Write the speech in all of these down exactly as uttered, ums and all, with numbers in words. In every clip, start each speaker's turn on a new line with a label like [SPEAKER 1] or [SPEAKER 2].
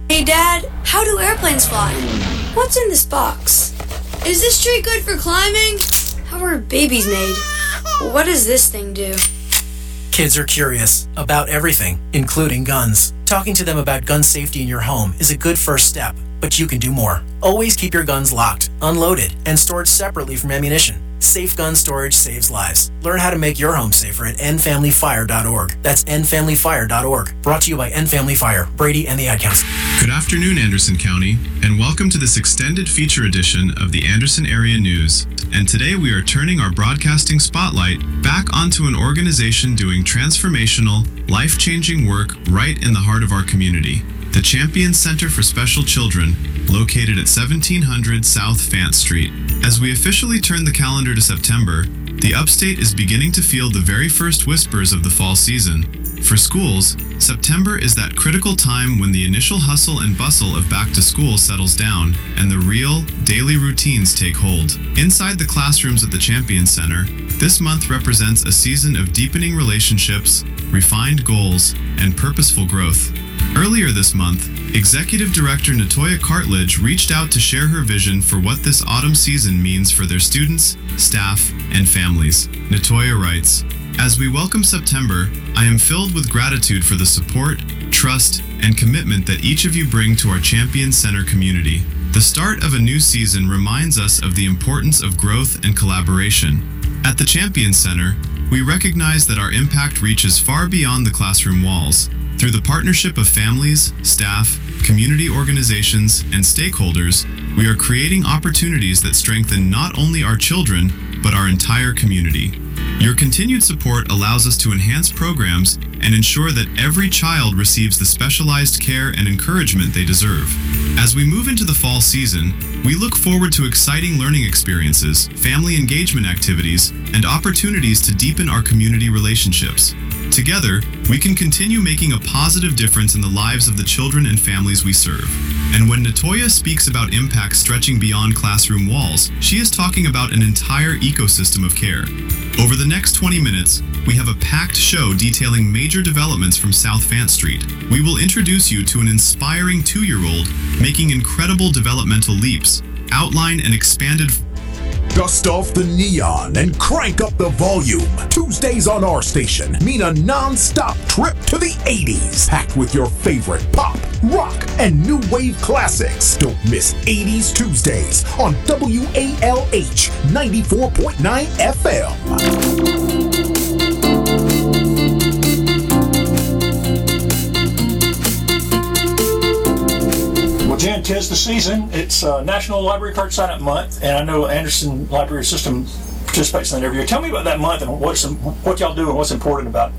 [SPEAKER 1] Hey Dad, how do airplanes fly? What's in this box? Is this tree good for climbing? How are babies made? What does this thing do?
[SPEAKER 2] Kids are curious about everything, including guns. Talking to them about gun safety in your home is a good first step, but you can do more. Always keep your guns locked, unloaded, and stored separately from ammunition. Safe gun storage saves lives. Learn how to make your home safer at end family fire dot org. That's end family fire dot org. Brought to you by End Family Fire, Brady, and the Ad Council.
[SPEAKER 3] Good afternoon, Anderson County, and welcome to this extended feature edition of the Anderson Area News. And today we are turning our broadcasting spotlight back onto an organization doing transformational, life-changing work right in the heart of our community. The Champion Center for Special Children, located at seventeen hundred South Fant Street. As we officially turn the calendar to September, the upstate is beginning to feel the very first whispers of the fall season. For schools, September is that critical time when the initial hustle and bustle of back to school settles down and the real, daily routines take hold. Inside the classrooms at the Champion Center, this month represents a season of deepening relationships, refined goals, and purposeful growth. Earlier this month, Executive Director Natoya Cartledge reached out to share her vision for what this autumn season means for their students, staff, and families. Natoya writes, "As we welcome September, I am filled with gratitude for the support, trust, and commitment that each of you bring to our Champion Center community. The start of a new season reminds us of the importance of growth and collaboration. At the Champion Center, we recognize that our impact reaches far beyond the classroom walls. Through the partnership of families, staff, community organizations, and stakeholders, we are creating opportunities that strengthen not only our children, but our entire community. Your continued support allows us to enhance programs and ensure that every child receives the specialized care and encouragement they deserve. As we move into the fall season, we look forward to exciting learning experiences, family engagement activities, and opportunities to deepen our community relationships. Together, we can continue making a positive difference in the lives of the children and families we serve. And when Natoya speaks about impact stretching beyond classroom walls, she is talking about an entire ecosystem of care. Over the next twenty minutes, we have a packed show detailing major developments from South Fant Street. We will introduce you to an inspiring two-year-old making incredible developmental leaps, outline an expanded
[SPEAKER 4] Dust off the neon and crank up the volume. Tuesdays on our station mean a non-stop trip to the eighties, packed with your favorite pop, rock, and new wave classics. Don't miss eighties Tuesdays on W A L H ninety-four point nine F M.
[SPEAKER 5] Jen, 'tis the season. It's uh, National Library Card Sign-Up Month, and I know Anderson Library System participates in that every year. Tell me about that month and what's what y'all do and what's important about it.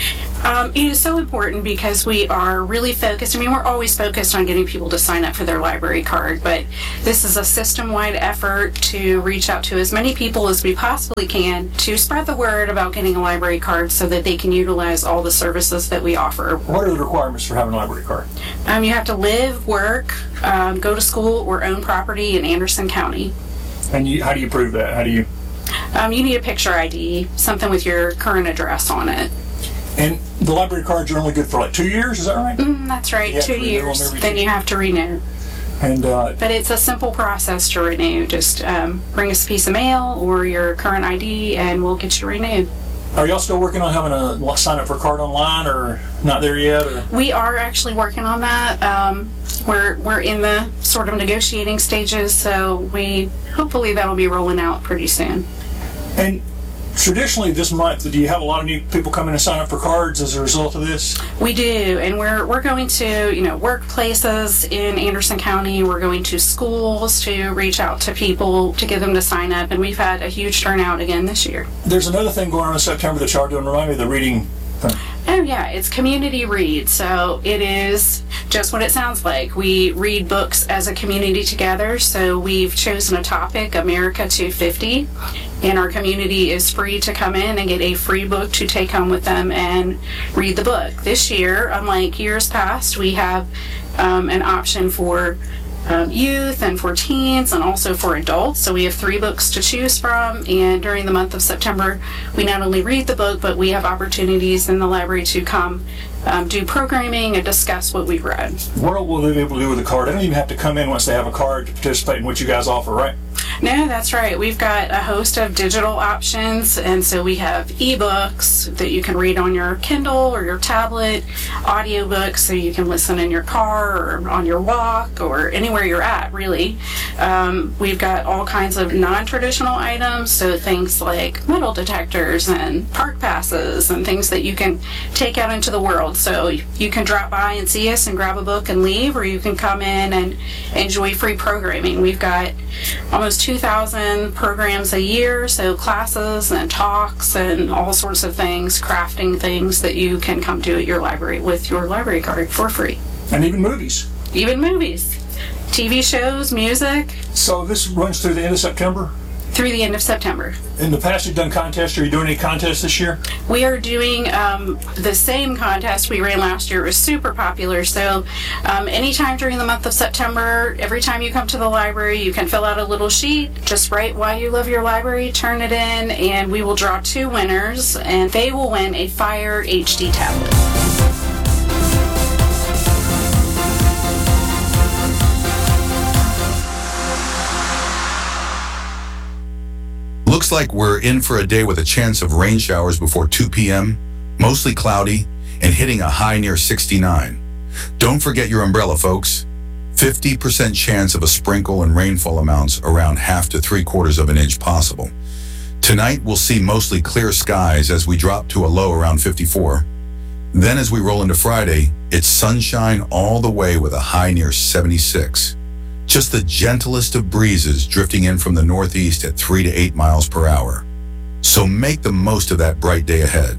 [SPEAKER 6] Um, it is so important because we are really focused. I mean, we're always focused on getting people to sign up for their library card, but this is a system-wide effort to reach out to as many people as we possibly can to spread the word about getting a library card so that they can utilize all the services that we offer.
[SPEAKER 5] What are the requirements for having a library card?
[SPEAKER 6] Um, you have to live, work, um, go to school, or own property in Anderson County.
[SPEAKER 5] And you, how do you prove that? How do you?
[SPEAKER 6] Um, you need a picture I D, something with your current address on it.
[SPEAKER 5] And the library cards are only good for like two years, is that right?
[SPEAKER 6] Mm, that's right, two years. Then you have to renew.
[SPEAKER 5] And uh,
[SPEAKER 6] but it's a simple process to renew. Just um, bring us a piece of mail or your current I D, and we'll get you renewed.
[SPEAKER 5] Are y'all still working on having a sign up for a card online, or not there yet? Or?
[SPEAKER 6] We are actually working on that. Um, we're we're in the sort of negotiating stages, so we hopefully that'll be rolling out pretty soon.
[SPEAKER 5] And traditionally this month, do you have a lot of new people come in and sign up for cards as a result of this?
[SPEAKER 6] We do, and we're we're going to, you know, workplaces in Anderson County. We're going to schools to reach out to people to get them to sign up, and we've had a huge turnout again this year.
[SPEAKER 5] There's another thing going on in September that y'all are doing. Remind me of the reading thing.
[SPEAKER 6] Oh yeah, it's Community Read. So it is just what it sounds like. We read books as a community together. So we've chosen a topic, America two fifty, and our community is free to come in and get a free book to take home with them and read the book. This year, unlike years past, we have um, an option for Um, youth and for teens and also for adults. So we have three books to choose from, and during the month of September we not only read the book, but we have opportunities in the library to come um, do programming and discuss what we've read.
[SPEAKER 5] What will they be able to do with a card? They don't even have to come in once they have a card to participate in what you guys offer, right?
[SPEAKER 6] No, that's right. We've got a host of digital options, and so we have ebooks that you can read on your Kindle or your tablet, audiobooks so you can listen in your car or on your walk or anywhere you're at, really. Um, we've got all kinds of non-traditional items, so things like metal detectors and park passes and things that you can take out into the world. So you can drop by and see us and grab a book and leave, or you can come in and enjoy free programming. We've got almost two thousand programs a year, so classes and talks and all sorts of things, crafting things that you can come do at your library with your library card for free.
[SPEAKER 5] And even movies.
[SPEAKER 6] Even movies, T V shows, music.
[SPEAKER 5] So this runs through the end of September?
[SPEAKER 6] Through the end of September. In
[SPEAKER 5] the past, you've done contests. Are you doing any contests this year?
[SPEAKER 6] We are doing um, the same contest we ran last year. It was super popular. So um, anytime during the month of September, every time you come to the library, you can fill out a little sheet. Just write why you love your library, turn it in, and we will draw two winners, and they will win a Fire H D tablet.
[SPEAKER 7] Looks like we're in for a day with a chance of rain showers before two p.m., mostly cloudy, and hitting a high near sixty-nine. Don't forget your umbrella, folks. fifty percent chance of a sprinkle and rainfall amounts around half to three quarters of an inch possible. Tonight, we'll see mostly clear skies as we drop to a low around fifty-four. Then as we roll into Friday, it's sunshine all the way with a high near seventy-six. Just the gentlest of breezes drifting in from the northeast at three to eight miles per hour. So make the most of that bright day ahead.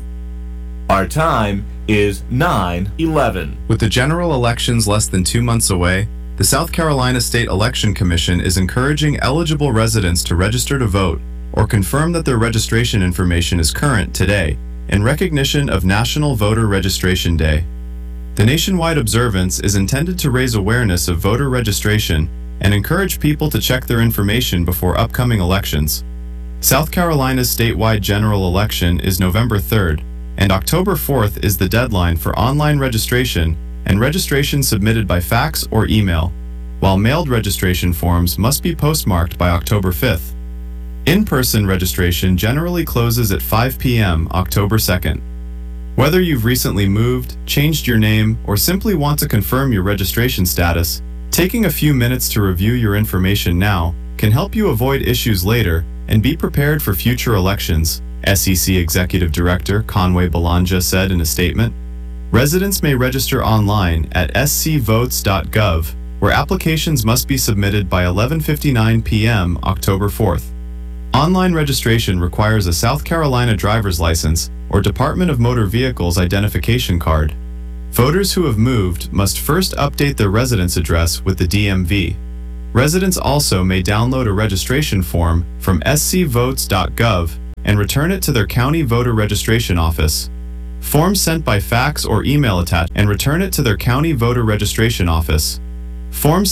[SPEAKER 8] Our time is nine eleven.
[SPEAKER 9] With the general elections less than two months away, the South Carolina State Election Commission is encouraging eligible residents to register to vote or confirm that their registration information is current today in recognition of National Voter Registration Day. The nationwide observance is intended to raise awareness of voter registration and encourage people to check their information before upcoming elections. South Carolina's statewide general election is November third, and October fourth is the deadline for online registration and registration submitted by fax or email, while mailed registration forms must be postmarked by October fifth. In-person registration generally closes at five p.m. October second. Whether you've recently moved, changed your name, or simply want to confirm your registration status, taking a few minutes to review your information now can help you avoid issues later and be prepared for future elections, S E C Executive Director Conway Belongia said in a statement. Residents may register online at s c votes dot gov, where applications must be submitted by eleven fifty-nine p.m. October fourth. Online registration requires a South Carolina driver's license or Department of Motor Vehicles identification card. Voters who have moved must first update their residence address with the D M V. Residents also may download a registration form from s c votes dot gov and return it to their county voter registration office. Forms sent by fax or email attached and return it to their county voter registration office. Forms